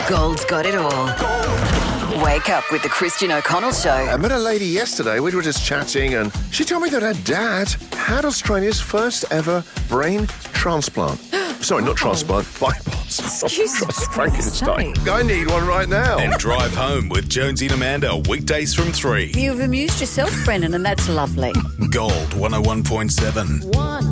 Gold's got it all. Wake up with the Christian O'Connell Show. I met a lady yesterday. We were just chatting, and she told me that her dad had Australia's first ever brain transplant. Sorry, not transplant, bypass. Frankenstein. I need one right now. And drive home with Jonesy and Amanda weekdays from 3. You've amused yourself, Brennan, and that's lovely. Gold 101.7.